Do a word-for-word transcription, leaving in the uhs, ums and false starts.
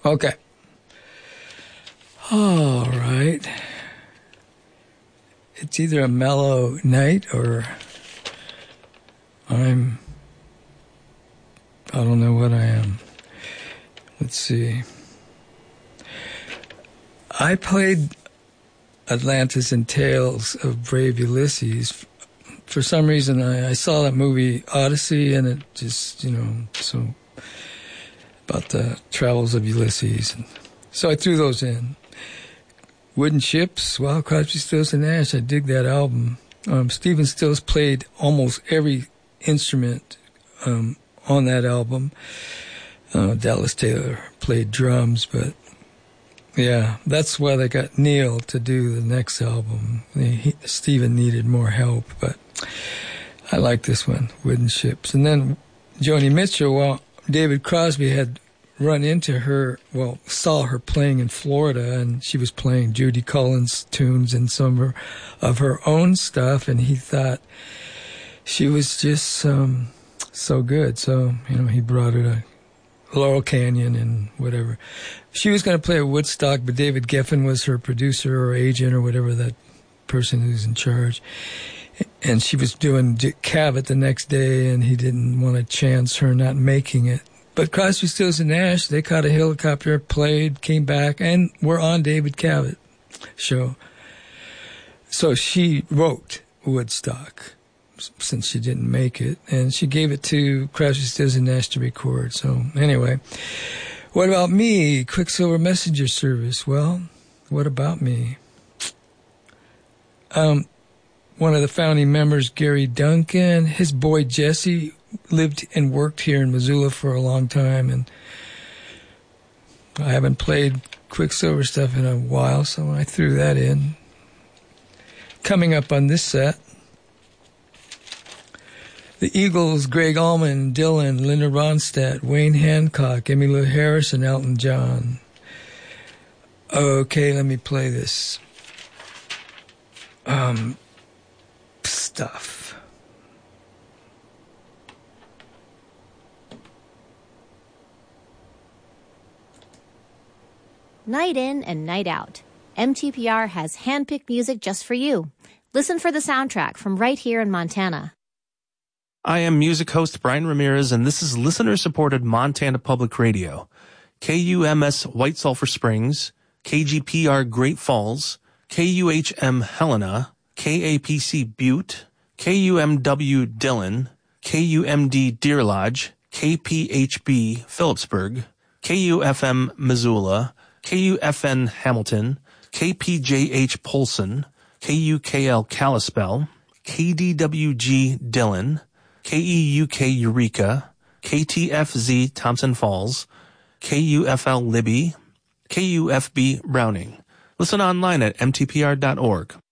Okay. All right. It's either a mellow night or I'm, I don't know what I am. Let's see. I played Atlantis and Tales of Brave Ulysses. For some reason, I, I saw that movie Odyssey, and it just, you know, so about the travels of Ulysses. And so I threw those in. Wooden Ships, well, Crosby, Stills and Nash, I dig that album. Um, Stephen Stills played almost every instrument um, on that album. Uh, Dallas Taylor played drums, but yeah, that's why they got Neil to do the next album. He, Stephen needed more help, but I like this one, Wooden Ships. And then Joni Mitchell, well, David Crosby had run into her, well, saw her playing in Florida, and she was playing Judy Collins tunes and some of her, of her own stuff, and he thought she was just um, so good. So, you know, he brought her to Laurel Canyon and whatever. She was going to play at Woodstock, but David Geffen was her producer or agent or whatever, that person who's in charge. And she was doing Dick Cavett the next day, and he didn't want to chance her not making it. But Crosby, Stills and Nash, they caught a helicopter, played, came back, and were on David Cavett show. So she wrote Woodstock, since she didn't make it, and she gave it to Crosby, Stills and Nash to record. So anyway, what about me? Quicksilver Messenger Service. Well, what about me? Um, one of the founding members, Gary Duncan, his boy Jesse lived and worked here in Missoula for a long time, and I haven't played Quicksilver stuff in a while, so I threw that in. Coming up on this set, the Eagles, Greg Allman, Dylan, Linda Ronstadt, Wayne Hancock, Emmylou Harris, and Elton John. Okay, let me play this um, stuff. Night in and night out, M T P R has handpicked music just for you. Listen for the soundtrack from right here in Montana. I am music host Brian Ramirez, and this is listener-supported Montana Public Radio. K U M S White Sulphur Springs, K G P R Great Falls, K U H M Helena, K A P C Butte, K U M W Dillon, K U M D Deer Lodge, K P H B Phillipsburg, K U F M Missoula, K U F N Hamilton, K P J H Polson, K U K L Kalispell, K D W G Dillon, K E U K Eureka, K T F Z Thompson Falls, K U F L Libby, K U F B Browning. Listen online at M T P R dot org.